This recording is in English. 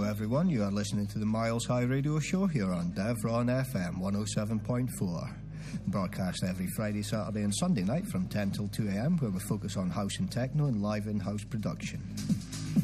everyone. You are listening to the Miles High Radio Show here on Devron FM 107.4. Broadcast every Friday, Saturday and Sunday night from 10 till 2 a.m, where we focus on house and techno and live in-house production.